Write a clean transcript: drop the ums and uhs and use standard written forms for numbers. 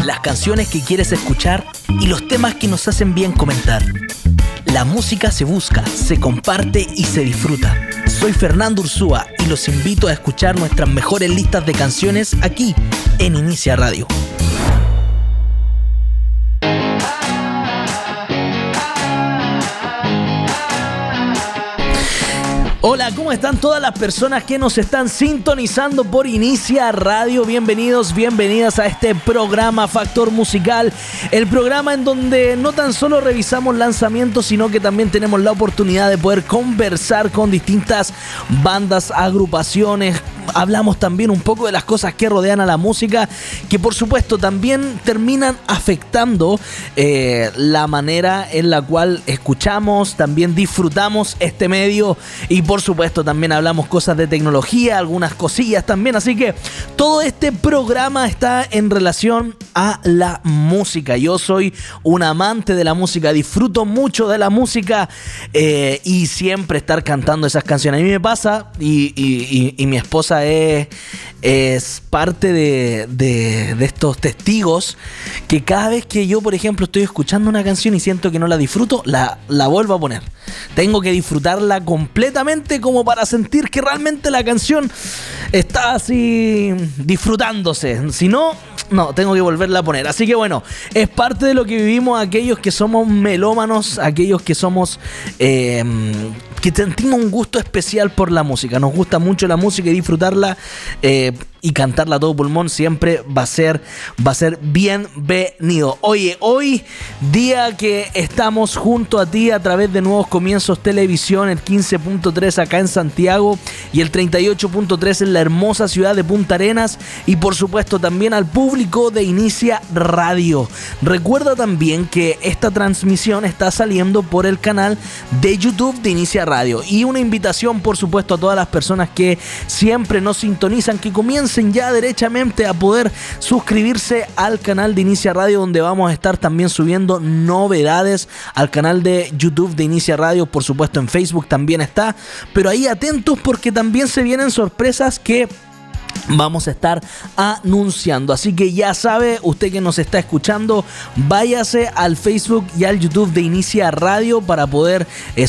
las canciones que quieres escuchar y los temas que nos hacen bien comentar. La música se busca, se comparte y se disfruta. Soy Fernando Ursúa y los invito a escuchar nuestras mejores listas de canciones aquí en Inicia Radio. Hola, ¿cómo están todas las personas que nos están sintonizando por Inicia Radio? Bienvenidos, bienvenidas a este programa Factor Musical, el programa en donde no tan solo revisamos lanzamientos, sino que también tenemos la oportunidad de poder conversar con distintas bandas, agrupaciones. Hablamos también un poco de las cosas que rodean a la música, que por supuesto también terminan afectando la manera en la cual escuchamos, también disfrutamos este medio y por supuesto también hablamos cosas de tecnología, algunas cosillas también, así que todo este programa está en relación a la música. Yo soy un amante de la música, disfruto mucho de la música y siempre estar cantando esas canciones. A mí me pasa y mi esposa es parte de estos testigos que cada vez que yo, por ejemplo, estoy escuchando una canción y siento que no la disfruto, la vuelvo a poner. Tengo que disfrutarla completamente como para sentir que realmente la canción está así disfrutándose. Si no, tengo que volverla a poner. Así que bueno, es parte de lo que vivimos aquellos que somos melómanos, aquellos que somos que sentimos un gusto especial por la música. Nos gusta mucho la música y disfrutarla y cantarla a todo pulmón siempre va a ser bienvenido. Oye, hoy día que estamos junto a ti a través de Nuevos Comienzos Televisión, el 15.3 acá en Santiago y el 38.3 en la hermosa ciudad de Punta Arenas, y por supuesto también al público de Inicia Radio. Recuerda también que esta transmisión está saliendo por el canal de YouTube de Inicia Radio, y una invitación por supuesto a todas las personas que siempre nos sintonizan, que comiencen ya derechamente a poder suscribirse al canal de Inicia Radio, donde vamos a estar también subiendo novedades al canal de YouTube de Inicia Radio. Por supuesto en Facebook también está, pero ahí atentos porque también se vienen sorpresas que vamos a estar anunciando. Así que ya sabe, usted que nos está escuchando, váyase al Facebook y al YouTube de Inicia Radio para poder